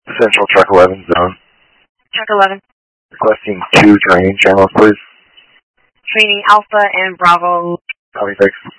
Central Truck 11 zone. Truck 11. Requesting 2 training channels, please. Training Alpha and Bravo. Copy, thanks.